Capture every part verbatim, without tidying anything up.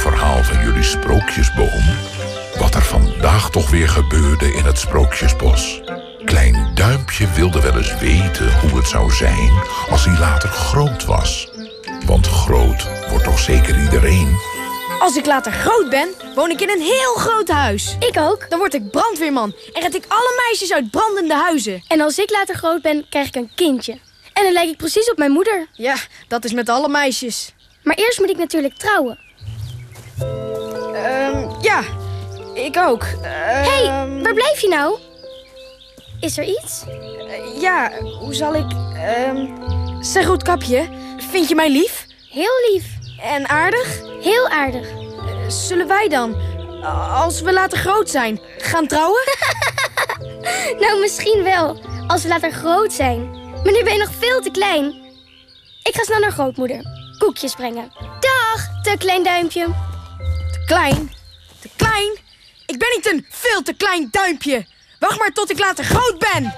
verhaal van jullie sprookjesboom wat er vandaag toch weer gebeurde in het Sprookjesbos. Klein Duimpje wilde wel eens weten hoe het zou zijn als hij later groot was. Want groot wordt toch zeker iedereen? Als ik later groot ben, woon ik in een heel groot huis. Ik ook. Dan word ik brandweerman en red ik alle meisjes uit brandende huizen. En als ik later groot ben, krijg ik een kindje. En dan lijk ik precies op mijn moeder. Ja, dat is met alle meisjes. Maar eerst moet ik natuurlijk trouwen. Ehm, um, ja, ik ook. Hé, hey, waar blijf je nou? Is er iets? Uh, ja, hoe zal ik... Um, zeg, Roodkapje, vind je mij lief? Heel lief. En aardig? Heel aardig. Uh, zullen wij dan, als we later groot zijn, gaan trouwen? Nou, misschien wel. Als we later groot zijn. Maar nu ben je nog veel te klein. Ik ga snel naar grootmoeder. Koekjes brengen. Dag, te klein duimpje. Te klein? Te klein? Ik ben niet een veel te klein duimpje. Wacht maar tot ik later groot ben.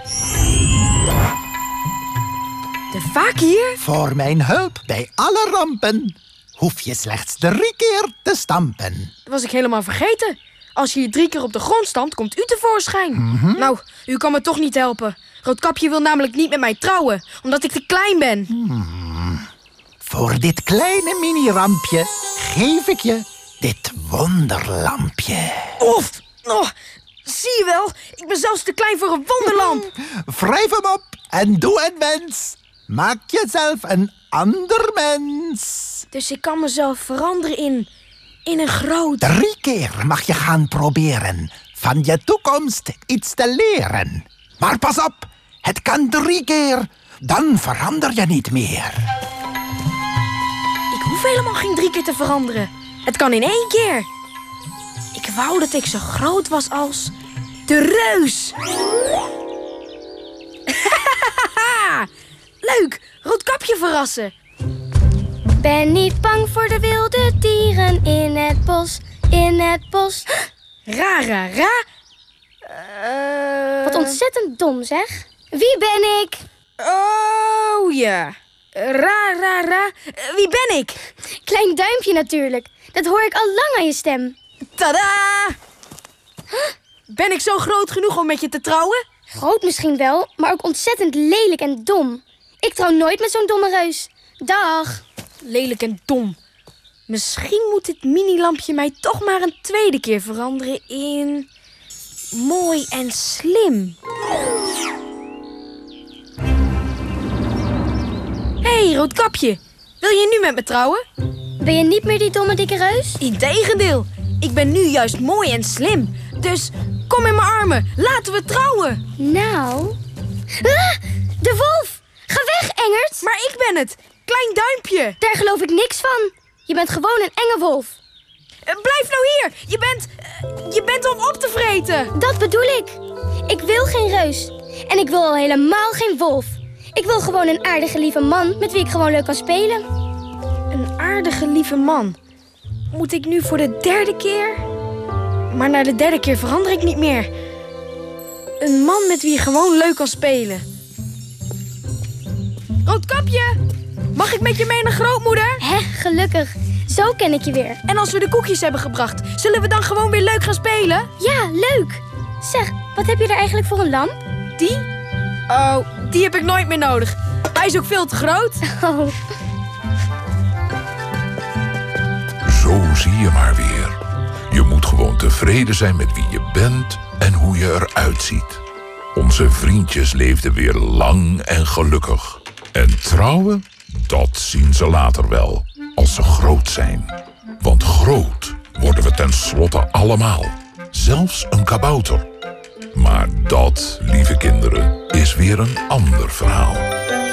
De fakir? Voor mijn hulp bij alle rampen hoef je slechts drie keer te stampen. Dat was ik helemaal vergeten. Als je hier drie keer op de grond stampt, komt u tevoorschijn. Mm-hmm. Nou, u kan me toch niet helpen. Roodkapje wil namelijk niet met mij trouwen, omdat ik te klein ben. Hmm. Voor dit kleine mini-rampje geef ik je dit wonderlampje. Of, oh, zie je wel, ik ben zelfs te klein voor een wonderlamp. Wrijf hem op en doe een wens. Maak jezelf een ander mens. Dus ik kan mezelf veranderen in, in een groot... Drie keer mag je gaan proberen van je toekomst iets te leren. Maar pas op, het kan drie keer, dan verander je niet meer. Ik hoef helemaal geen drie keer te veranderen. Het kan in één keer. Ik wou dat ik zo groot was als de reus. Leuk, Roodkapje verrassen. Ben niet bang voor de wilde dieren in het bos, in het bos. Ra, ra, ra. Uh... Wat ontzettend dom, zeg. Wie ben ik? Oh ja. Ra, ra, ra. Uh, wie ben ik? Klein Duimpje natuurlijk. Dat hoor ik al lang aan je stem. Tadaa! Ben ik zo groot genoeg om met je te trouwen? Groot misschien wel, maar ook ontzettend lelijk en dom. Ik trouw nooit met zo'n domme reus. Dag. Lelijk en dom. Misschien moet dit minilampje mij toch maar een tweede keer veranderen in... mooi en slim. Hé, hey, Roodkapje. Wil je nu met me trouwen? Ben je niet meer die domme dikke reus? Integendeel. Ik ben nu juist mooi en slim. Dus kom in mijn armen. Laten we trouwen. Nou... Ah, de wolf! Ga weg, Engert. Maar ik ben het. Klein Duimpje. Daar geloof ik niks van. Je bent gewoon een enge wolf. Uh, blijf nou hier. Je bent... Uh, je bent om op te vreten. Dat bedoel ik. Ik wil geen reus. En ik wil al helemaal geen wolf. Ik wil gewoon een aardige lieve man met wie ik gewoon leuk kan spelen. Een aardige lieve man. Moet ik nu voor de derde keer? Maar na de derde keer verander ik niet meer. Een man met wie je gewoon leuk kan spelen. Roodkapje, mag ik met je mee naar grootmoeder? Hè, gelukkig. Zo ken ik je weer. En als we de koekjes hebben gebracht, zullen we dan gewoon weer leuk gaan spelen? Ja, leuk. Zeg, wat heb je er eigenlijk voor een lamp? Die? Oh, die heb ik nooit meer nodig. Hij is ook veel te groot. Oh. Zo zie je maar weer. Je moet gewoon tevreden zijn met wie je bent en hoe je eruit ziet. Onze vriendjes leefden weer lang en gelukkig. En trouwen, dat zien ze later wel, als ze groot zijn. Want groot worden we tenslotte allemaal. Zelfs een kabouter. Maar dat, lieve kinderen, is weer een ander verhaal.